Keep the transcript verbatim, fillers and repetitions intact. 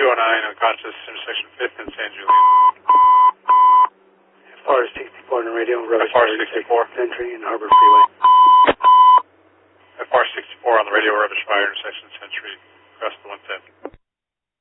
two oh nine, unconscious, intersection fifth and San Julian. F R sixty-four on the radio, rubbish F R sixty-four. Century and Harbor Freeway. F R sixty-four on the radio, rubbish fire, intersection Century, across the one ten.